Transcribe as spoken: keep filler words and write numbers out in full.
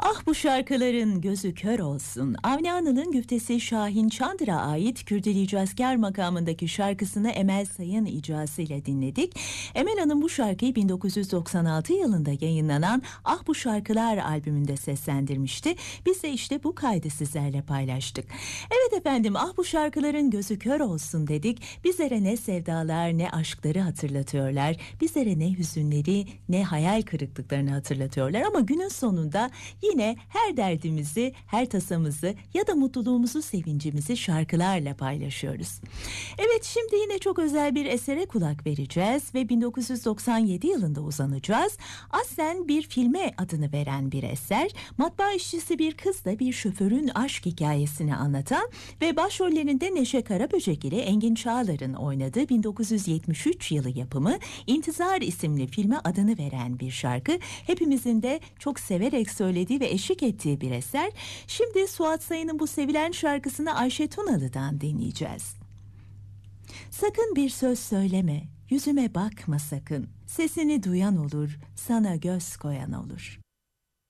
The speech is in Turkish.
Ah bu şarkıların gözü kör olsun. Avni Anıl'ın güftesi Şahin Çandır'a ait Kürdili Cazkar makamındaki şarkısını Emel Sayın icrasıyla dinledik. Emel Hanım bu şarkıyı bin dokuz yüz doksan altı yılında yayınlanan Ah Bu Şarkılar albümünde seslendirmişti. Biz de işte bu kaydı sizlerle paylaştık. Evet efendim, ah bu şarkıların gözü kör olsun dedik. Bizlere ne sevdalar ne aşkları hatırlatıyorlar. Bizlere ne hüzünleri ne hayal kırıklıklarını hatırlatıyorlar. Ama günün sonunda yine her derdimizi, her tasamızı ya da mutluluğumuzu, sevincimizi şarkılarla paylaşıyoruz. Evet, şimdi yine çok özel bir esere kulak vereceğiz ve bin dokuz yüz doksan yedi yılında uzanacağız. Aslen bir filme adını veren bir eser. Matbaa işçisi bir kızla bir şoförün aşk hikayesini anlatan ve başrollerinde Neşe Karaböcek ile Engin Çağlar'ın oynadığı bin dokuz yüz yetmiş üç yılı yapımı İntizar isimli filme adını veren bir şarkı. Hepimizin de çok severek söylediği ve eşlik ettiği bir eser. Şimdi Suat Sayın'ın bu sevilen şarkısını Ayşe Tunalı'dan dinleyeceğiz. Sakın bir söz söyleme, yüzüme bakma sakın. Sesini duyan olur, sana göz koyan olur.